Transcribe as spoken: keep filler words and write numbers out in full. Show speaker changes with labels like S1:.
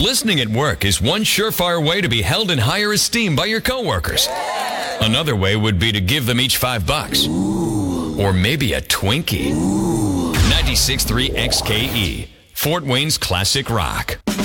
S1: Listening at work is one surefire way to be held in higher esteem by your coworkers. Another way would be to give them each five bucks. Or maybe a Twinkie. ninety-six point three X K E, Fort Wayne's classic rock.